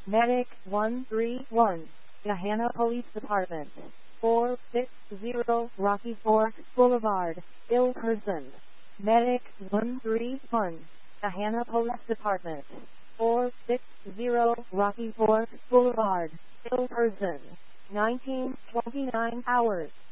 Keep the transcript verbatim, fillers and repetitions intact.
Medic one three one, Gahanna Police Department. four six zero Rocky Fork Boulevard, Ilkerson. Medic one three one, Gahanna Police Department. four six zero Rocky Fork Boulevard, Ilkerson. nineteen twenty-nine hours.